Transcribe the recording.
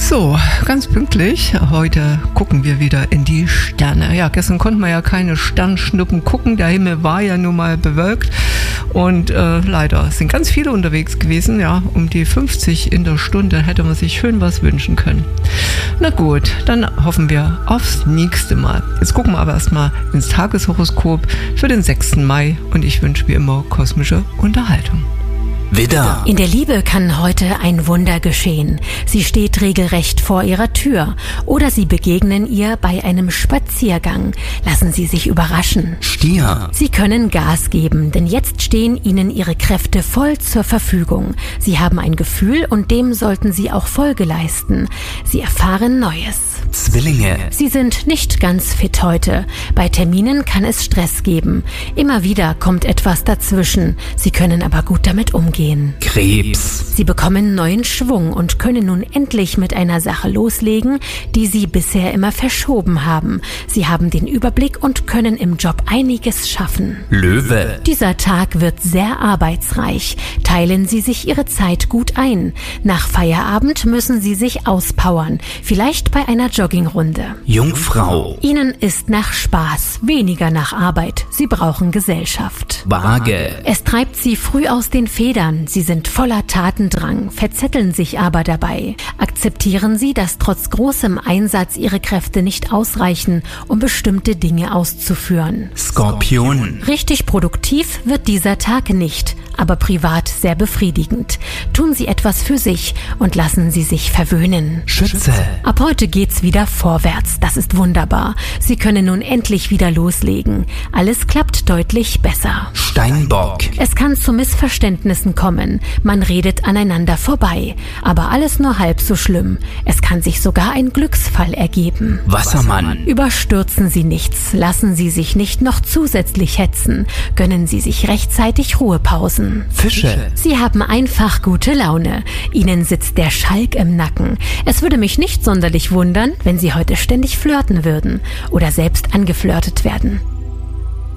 So, ganz pünktlich. Heute gucken wir wieder in die Sterne. Ja, gestern konnten wir ja keine Sternschnuppen gucken. Der Himmel war ja nun mal bewölkt. Und leider sind ganz viele unterwegs gewesen. Ja, um die 50 in der Stunde hätte man sich schön was wünschen können. Na gut, dann hoffen wir aufs nächste Mal. Jetzt gucken wir aber erstmal ins Tageshoroskop für den 6. Mai. Und ich wünsche wie immer kosmische Unterhaltung. Widder. In der Liebe kann heute ein Wunder geschehen. Sie steht regelrecht vor Ihrer Tür oder Sie begegnen ihr bei einem Spaziergang. Lassen Sie sich überraschen. Stier. Sie können Gas geben, denn jetzt stehen Ihnen Ihre Kräfte voll zur Verfügung. Sie haben ein Gefühl und dem sollten Sie auch Folge leisten. Sie erfahren Neues. Zwillinge. Sie sind nicht ganz fit heute. Bei Terminen kann es Stress geben. Immer wieder kommt etwas dazwischen. Sie können aber gut damit umgehen. Krebs. Sie bekommen neuen Schwung und können nun endlich mit einer Sache loslegen, die Sie bisher immer verschoben haben. Sie haben den Überblick und können im Job einiges schaffen. Löwe. Dieser Tag wird sehr arbeitsreich. Teilen Sie sich Ihre Zeit gut ein. Nach Feierabend müssen Sie sich auspowern. Vielleicht bei einer Joggingrunde. Jungfrau. Ihnen ist nach Spaß, weniger nach Arbeit. Sie brauchen Gesellschaft. Waage. Es treibt Sie früh aus den Federn. Sie sind voller Tatendrang, verzetteln sich aber dabei. Akzeptieren Sie, dass trotz großem Einsatz Ihre Kräfte nicht ausreichen, um bestimmte Dinge auszuführen. Skorpion. Richtig produktiv wird dieser Tag nicht, aber privat sehr befriedigend. Tun Sie etwas für sich und lassen Sie sich verwöhnen. Schütze. Ab heute geht's wieder vorwärts. Das ist wunderbar. Sie können nun endlich wieder loslegen. Alles klappt deutlich besser. Steinbock. Es kann zu Missverständnissen kommen. Man redet aneinander vorbei. Aber alles nur halb so schlimm. Es kann sich sogar ein Glücksfall ergeben. Wassermann. Überstürzen Sie nichts. Lassen Sie sich nicht noch zusätzlich hetzen. Gönnen Sie sich rechtzeitig Ruhepausen. Fische. Sie haben einfach gute Laune. Ihnen sitzt der Schalk im Nacken. Es würde mich nicht sonderlich wundern, wenn Sie heute ständig flirten würden oder selbst angeflirtet werden.